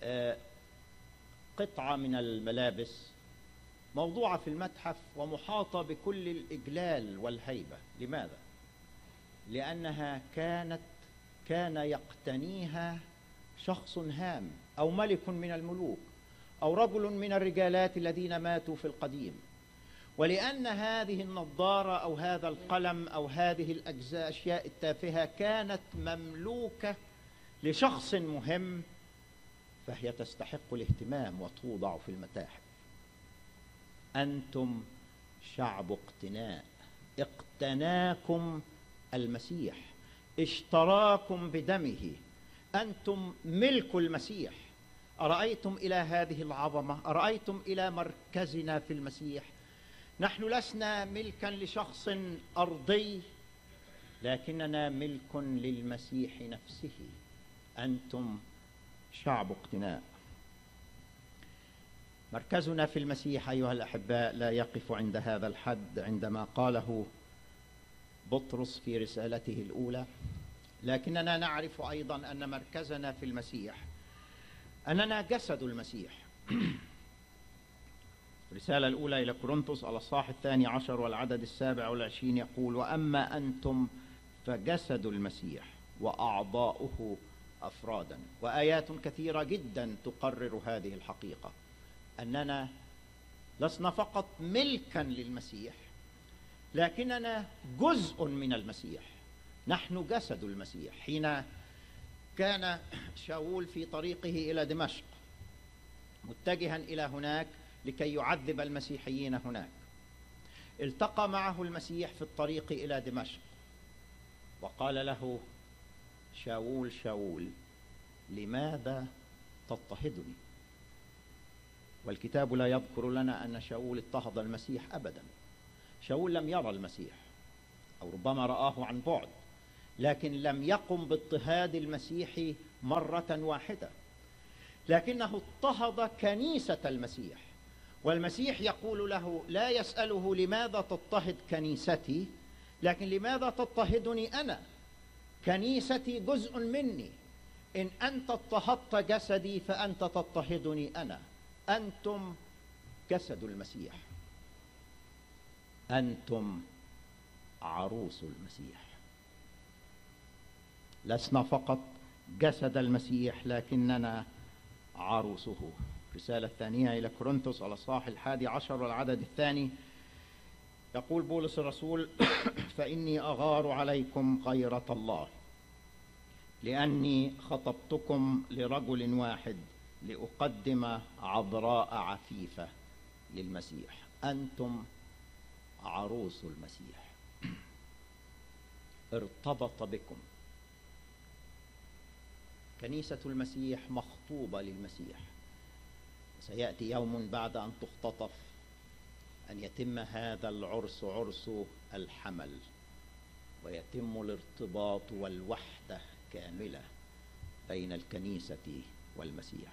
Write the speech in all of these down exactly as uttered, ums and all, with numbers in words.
قطعة من الملابس موضوعة في المتحف ومحاطة بكل الإجلال والهيبة. لماذا؟ لأنها كانت كان يقتنيها شخص هام أو ملك من الملوك أو رجل من الرجالات الذين ماتوا في القديم، ولأن هذه النظارة أو هذا القلم أو هذه الأجزاء أشياء التافهة كانت مملوكة لشخص مهم، فهي تستحق الاهتمام وتوضع في المتاحف. أنتم شعب اقتناء، اقتناكم المسيح، اشتراكم بدمه، أنتم ملك المسيح. أرأيتم إلى هذه العظمة؟ أرأيتم إلى مركزنا في المسيح؟ نحن لسنا ملكا لشخص أرضي، لكننا ملك للمسيح نفسه. أنتم شعب اقتناء. مركزنا في المسيح أيها الأحباء لا يقف عند هذا الحد عندما قاله بطرس في رسالته الأولى، لكننا نعرف أيضا أن مركزنا في المسيح أننا جسد المسيح. الرسالة الأولى إلى كورنثوس الأصحاح الثاني عشر والعدد السابع والعشرين يقول: وأما أنتم فجسد المسيح وأعضاؤه أفرادا. وآيات كثيرة جدا تقرر هذه الحقيقة، أننا لسنا فقط ملكا للمسيح، لكننا جزء من المسيح. نحن جسد المسيح. حين كان شاول في طريقه إلى دمشق متجها إلى هناك لكي يعذب المسيحيين هناك، التقى معه المسيح في الطريق إلى دمشق وقال له: شاول شاول لماذا تضطهدني؟ والكتاب لا يذكر لنا أن شاول اضطهد المسيح أبدا. شاول لم يرى المسيح، أو ربما رآه عن بعد، لكن لم يقم باضطهاد المسيح مرة واحدة، لكنه اضطهد كنيسة المسيح. والمسيح يقول له، لا يسأله لماذا تضطهد كنيستي، لكن لماذا تضطهدني أنا؟ كنيستي جزء مني. إن أنت اضطهدت جسدي فأنت تضطهدني أنا. أنتم جسد المسيح، أنتم عروس المسيح. لسنا فقط جسد المسيح، لكننا عروسه. رسالة الثانية إلى كورنثوس الأصحاح الحادي عشر والعدد الثاني يقول بولس الرسول: فإني أغار عليكم غيرة الله لأني خطبتكم لرجل واحد لأقدم عذراء عفيفة للمسيح. أنتم عروس المسيح، ارتبط بكم. كنيسة المسيح مخطوبة للمسيح. سيأتي يوم بعد أن تختطف أن يتم هذا العرس، عرس الحمل، ويتم الارتباط والوحدة كاملة بين الكنيسة والمسيح.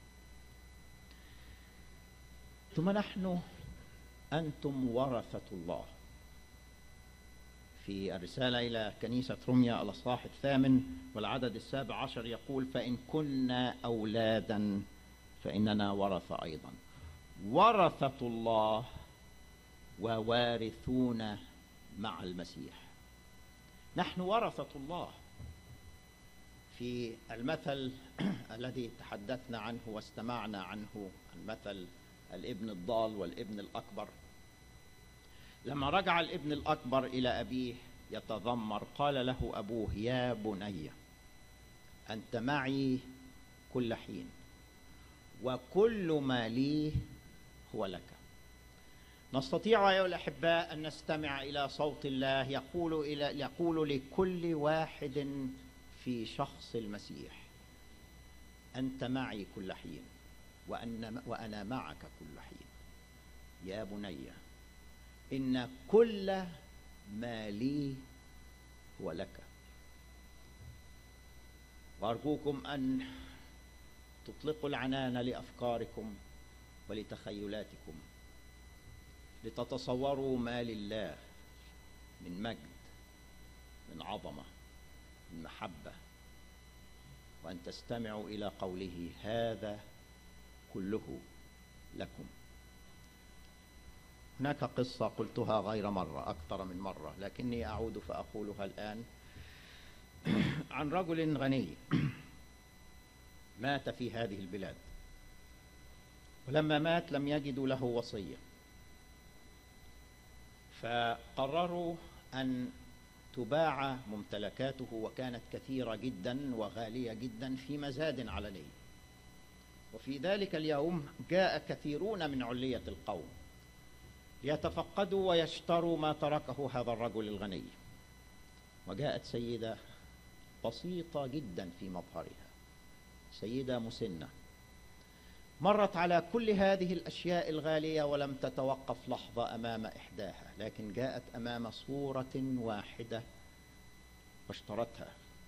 ثم نحن أنتم ورثة الله. في الرسالة إلى كنيسة روميا الأصحاح الثامن والعدد السابع عشر يقول: فإن كنا أولادا فإننا ورثة أيضا، ورثة الله ووارثون مع المسيح. نحن ورثة الله. في المثل الذي تحدثنا عنه واستمعنا عنه، المثل الابن الضال والابن الأكبر، لما رجع الابن الأكبر إلى أبيه يتذمر قال له أبوه: يا بني أنت معي كل حين وكل ما لي هو لك. نستطيع أيها الأحباء أن نستمع إلى صوت الله يقول إلى يقول لكل واحد في شخص المسيح: أنت معي كل حين وأنا, وأنا معك كل حين. يا بني إن كل ما لي هو لك. وأرجوكم أن تطلقوا العنان لأفكاركم ولتخيلاتكم، لتتصوروا ما لله من مجد، من عظمة، من محبة، وأن تستمعوا إلى قوله هذا كله لكم. هناك قصة قلتها غير مرة، أكثر من مرة، لكني أعود فأقولها الآن، عن رجل غني مات في هذه البلاد، ولما مات لم يجدوا له وصية، فقرروا أن تباع ممتلكاته، وكانت كثيرة جدا وغالية جدا في مزاد علني. وفي ذلك اليوم جاء كثيرون من علية القوم ليتفقدوا ويشتروا ما تركه هذا الرجل الغني. وجاءت سيدة بسيطة جدا في مظهرها، سيدة مسنة، مرت على كل هذه الأشياء الغالية ولم تتوقف لحظة أمام إحداها، لكن جاءت أمام صورة واحدة واشترتها.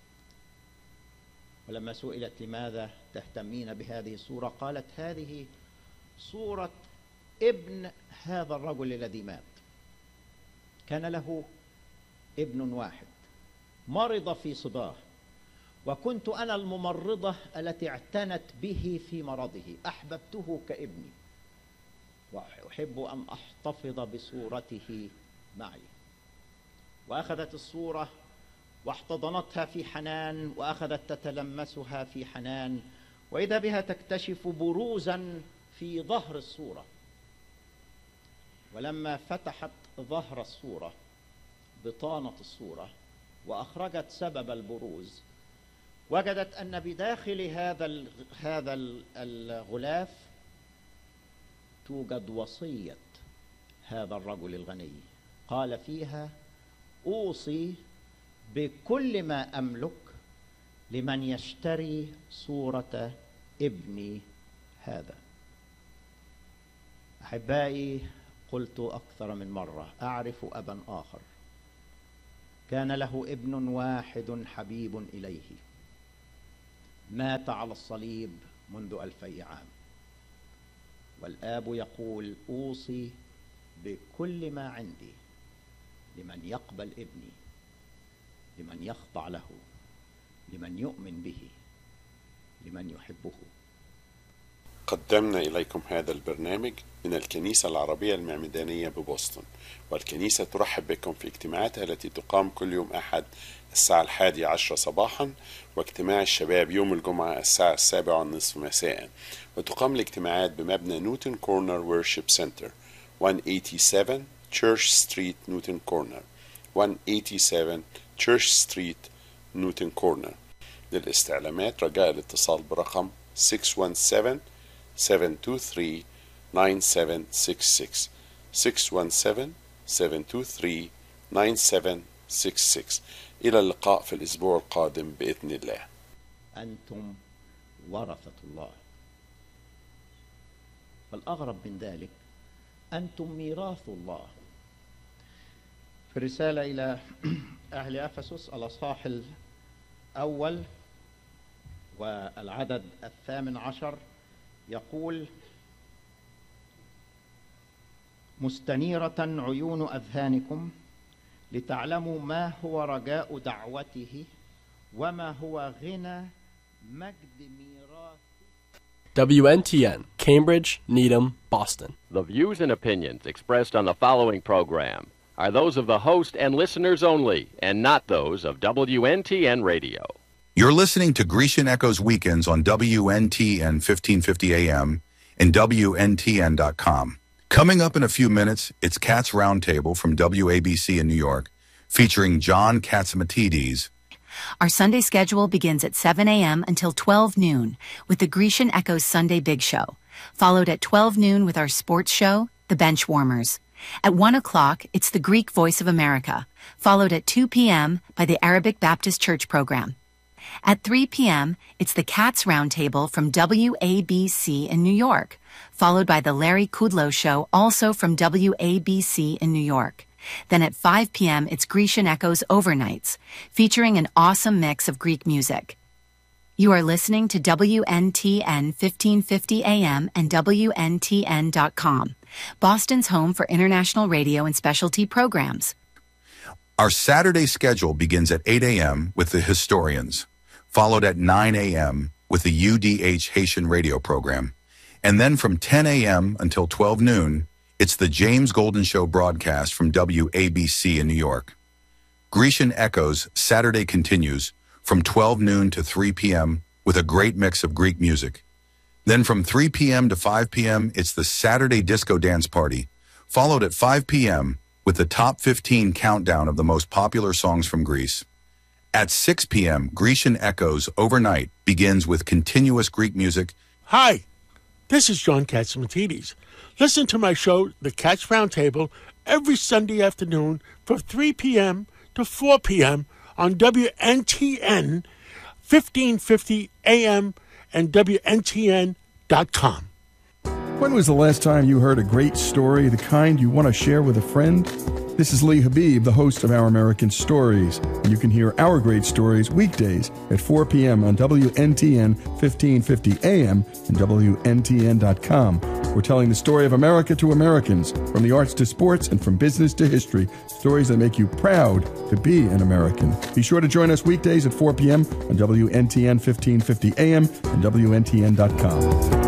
ولما سئلت لماذا تهتمين بهذه الصورة، قالت هذه صورة ابن هذا الرجل الذي مات. كان له ابن واحد مرض في صباه، وكنت أنا الممرضة التي اعتنت به في مرضه، أحببته كابني وأحب أن أحتفظ بصورته معي. وأخذت الصورة واحتضنتها في حنان، وأخذت تتلمسها في حنان، وإذا بها تكتشف بروزا في ظهر الصورة. ولما فتحت ظهر الصورة، بطانة الصورة، وأخرجت سبب البروز، وجدت أن بداخل هذا هذا الغلاف توجد وصية هذا الرجل الغني. قال فيها أوصي بكل ما أملك لمن يشتري صورة ابني هذا. أحبائي، قلت أكثر من مرة، أعرف أبا آخر كان له ابن واحد حبيب إليه، مات على الصليب منذ ألفي عام، والآب يقول أوصي بكل ما عندي لمن يقبل ابني، لمن يخضع له، لمن يؤمن به، لمن يحبه. قدمنا إليكم هذا البرنامج من الكنيسة العربية المعمدانية ببوسطن، والكنيسة ترحب بكم في اجتماعاتها التي تقام كل يوم أحد الساعة الحادية عشرة صباحا، واجتماع الشباب يوم الجمعة الساعة السابعة والنصف مساء. وتقام الاجتماعات بمبنى نيوتن كورنر وورشيب سنتر، مئة وسبعة وثمانين تشيرش ستريت نيوتن كورنر، مئة وسبعة وثمانين تشيرش ستريت نيوتن كورنر. للاستعلامات رجاء الاتصال برقم ستة واحد سبعة سبعة اتنين ثلاثة تسعة سبعة ستة ستة ستة واحد سبعة سبعة اتنين ثلاثة تسعة سبعة ستة ستة. إلى اللقاء في الأسبوع القادم بإذن الله. أنتم ورثة الله، والأغرب من ذلك أنتم ميراث الله. في الرسالة إلى أهل أفسس الأصحاح الأول والعدد الثامن عشر يقول: مستنيرة عيون أذهانكم لتعلموا ما هو رجاء دعوته وما هو غنى مجد ميراث. W N T N, Cambridge, Needham, Boston. The views and opinions expressed on the following program are those of the host and listeners only, and not those of W N T N Radio. You're listening to Grecian Echoes Weekends on W N T N fifteen fifty A M and W N T N dot com. Coming up in a few minutes, it's Cats Roundtable from W A B C in New York, featuring John Katsimatidis. Our Sunday schedule begins at seven A M until twelve noon with the Grecian Echoes Sunday Big Show, followed at twelve noon with our sports show, The Bench Warmers. At one o'clock, it's the Greek Voice of America, followed at two P M by the Arabic Baptist Church program. At three P M, it's the Cats Roundtable from W A B C in New York, followed by the Larry Kudlow Show, also from W A B C in New York. Then at five P M, it's Grecian Echoes Overnights, featuring an awesome mix of Greek music. You are listening to W N T N fifteen fifty A M and W N T N dot com, Boston's home for international radio and specialty programs. Our Saturday schedule begins at eight A M with The Historians, followed at nine a.m. with the U D H Haitian radio program. And then from ten a.m. until twelve noon, it's the James Golden Show broadcast from W A B C in New York. Grecian Echoes Saturday continues from twelve noon to three p.m. with a great mix of Greek music. Then from three p.m. to five p.m., it's the Saturday Disco Dance Party, followed at five p.m. with the top fifteen countdown of the most popular songs from Greece. At six p.m., Grecian Echoes Overnight begins with continuous Greek music. Hi, this is John Katsimatidis. Listen to my show, The Cats Roundtable, every Sunday afternoon from three p.m. to four p.m. on W N T N, fifteen fifty A M and W N T N dot com. When was the last time you heard a great story, the kind you want to share with a friend? This is Lee Habib, the host of Our American Stories. And you can hear our great stories weekdays at four p.m. on W N T N, fifteen fifty A M and W N T N dot com. We're telling the story of America to Americans, from the arts to sports and from business to history, stories that make you proud to be an American. Be sure to join us weekdays at four p.m. on W N T N, fifteen fifty A M and W N T N dot com.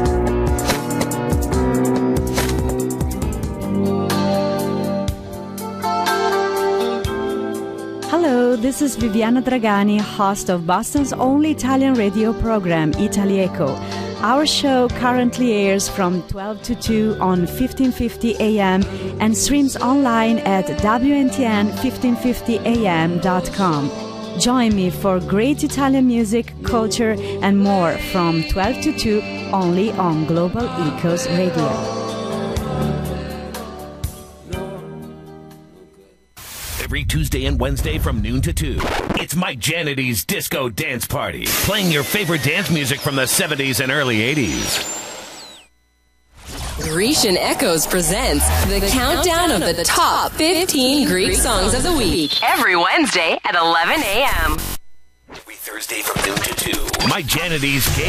Hello, this is Viviana Dragani, host of Boston's only Italian radio program, Italieco. Our show currently airs from twelve to two on fifteen fifty A M and streams online at W N T N fifteen fifty A M dot com. Join me for great Italian music, culture, and more from twelve to two only on Global Ecos Radio. Every Tuesday and Wednesday from noon to two. It's Mike Janity's Disco Dance Party, playing your favorite dance music from the seventies and early eighties. Grecian Echoes presents the, the countdown, countdown of the top fifteen Greek songs of the week. Every Wednesday at eleven a.m. Every Thursday from noon to two. Mike Janity's